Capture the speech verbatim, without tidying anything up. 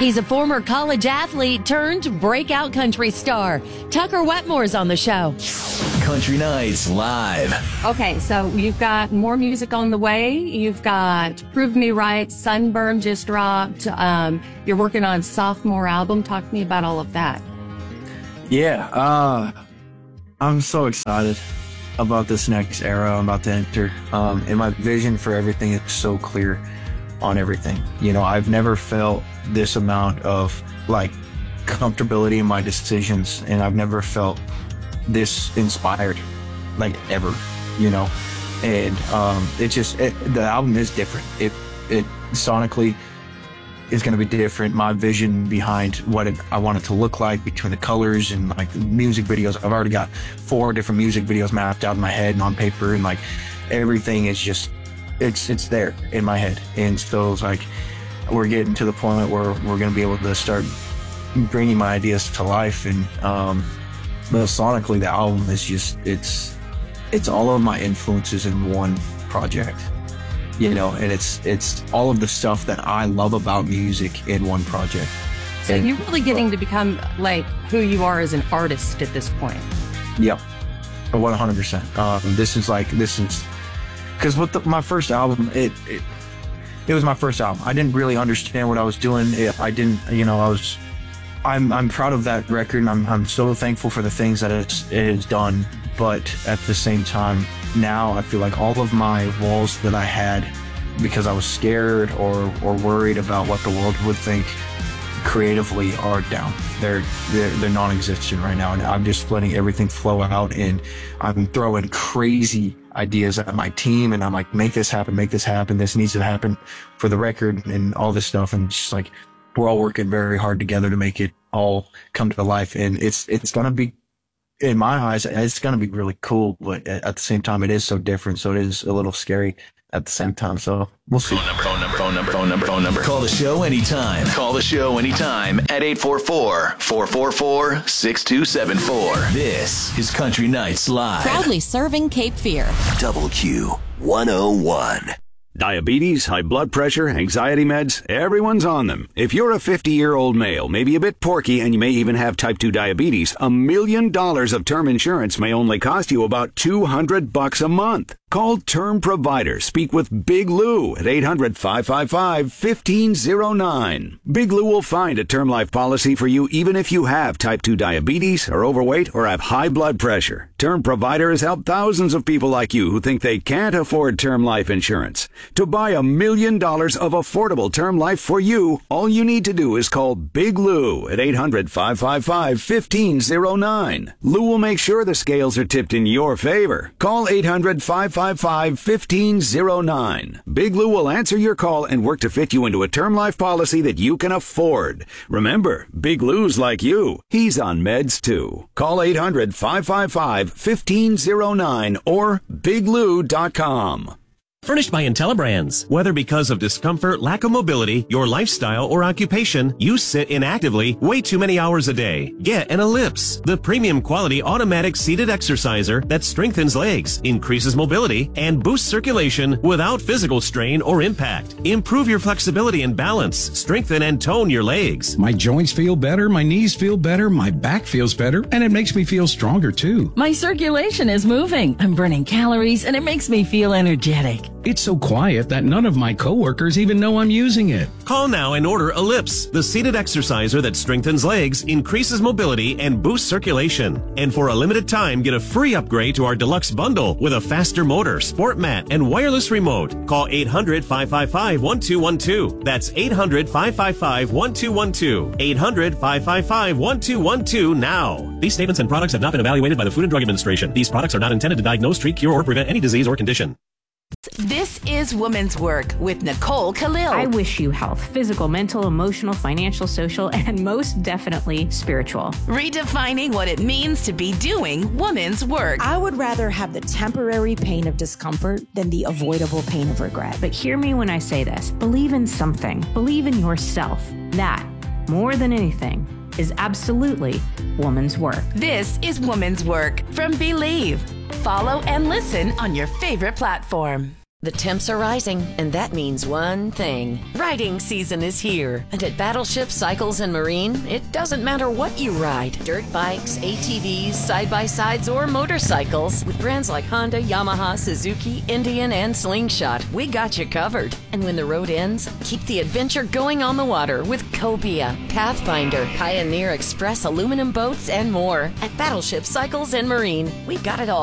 He's a former college athlete turned breakout country star. Tucker Wetmore's on the show. Country Nights Live. Okay, so you've got more music on the way. You've got Prove Me Right, Sunburn just dropped. Um, you're working on sophomore album. Talk to me about all of that. Yeah, uh, I'm so excited about this next era I'm about to enter. Um, and my vision for everything is so clear on everything. You know, I've never felt this amount of like comfortability in my decisions, and I've never felt this inspired like ever, you know. And um, it just, it, the album is different. It, it sonically is going to be different. My vision behind what it, I want it to look like, between the colors and like the music videos. I've already got four different music videos mapped out in my head and on paper, and like everything is just, it's it's there in my head. And so it's like we're getting to the point where we're going to be able to start bringing my ideas to life. And um, but sonically, the album is just, it's it's all of my influences in one project. You know, and it's it's all of the stuff that I love about music in one project. So and, you're really getting to become like who you are as an artist at this point. Yep, one hundred percent. Um, this is like, this is, because with the, my first album, it, it it was my first album. I didn't really understand what I was doing. It, I didn't, you know, I was, I'm I'm proud of that record, and I'm I'm so thankful for the things that it's, it has done. But at the same time, now I feel like all of my walls that I had because I was scared or or worried about what the world would think creatively are down. They're they're, they're non-existent right now, and I'm just letting everything flow out, and I'm throwing crazy ideas at my team, and I'm like, make this happen, make this happen, this needs to happen for the record and all this stuff. And it's just like we're all working very hard together to make it all come to life. And it's it's gonna be, in my eyes, it's going to be really cool, but at the same time, it is so different. So it is a little scary at the same time. So we'll see. Phone number, phone number, phone number, phone number, phone number. Call the show anytime. Call the show anytime at eight four four, four four four, six two seven four. This is Country Nights Live. Proudly serving Cape Fear. Double Q one oh one. Diabetes, high blood pressure, anxiety meds, everyone's on them. If you're a fifty-year-old male, maybe a bit porky, and you may even have type two diabetes, a million dollars of term insurance may only cost you about two hundred bucks a month. Call Term Provider. Speak with Big Lou at eight hundred, five five five, one five zero nine. Big Lou will find a term life policy for you even if you have type two diabetes, are overweight, or have high blood pressure. Term Provider has helped thousands of people like you who think they can't afford term life insurance. To buy a million dollars of affordable term life for you, all you need to do is call Big Lou at eight hundred, five five five, one five zero nine. Lou will make sure the scales are tipped in your favor. Call eight hundred, five five five, one five zero nine. Big Lou will answer your call and work to fit you into a term life policy that you can afford. Remember, Big Lou's like you. He's on meds too. Call eight hundred, five five five, one five zero nine or big lou dot com. Furnished by IntelliBrands. Whether because of discomfort, lack of mobility, your lifestyle, or occupation, you sit inactively way too many hours a day. Get an Ellipse, the premium quality automatic seated exerciser that strengthens legs, increases mobility, and boosts circulation without physical strain or impact. Improve your flexibility and balance, strengthen and tone your legs. My joints feel better, my knees feel better, my back feels better, and it makes me feel stronger too. My circulation is moving. I'm burning calories, and it makes me feel energetic. It's so quiet that none of my coworkers even know I'm using it. Call now and order Ellipse, the seated exerciser that strengthens legs, increases mobility, and boosts circulation. And for a limited time, get a free upgrade to our deluxe bundle with a faster motor, sport mat, and wireless remote. Call eight hundred, five five five, one two one two. That's eight hundred, five five five, one two one two. eight hundred, five five five, one two one two now. These statements and products have not been evaluated by the Food and Drug Administration. These products are not intended to diagnose, treat, cure, or prevent any disease or condition. This is Woman's Work with Nicole Khalil. I wish you health, physical, mental, emotional, financial, social, and most definitely spiritual. Redefining what it means to be doing woman's work. I would rather have the temporary pain of discomfort than the avoidable pain of regret. But hear me when I say this. Believe in something. Believe in yourself. That, more than anything, is absolutely woman's work. This is Woman's Work from Believe. Follow and listen on your favorite platform. The temps are rising, and that means one thing. Riding season is here. And at Battleship Cycles and Marine, it doesn't matter what you ride. Dirt bikes, A T Vs, side-by-sides, or motorcycles. With brands like Honda, Yamaha, Suzuki, Indian, and Slingshot, we got you covered. And when the road ends, keep the adventure going on the water with Cobia, Pathfinder, Pioneer Express aluminum boats, and more. At Battleship Cycles and Marine, we've got it all.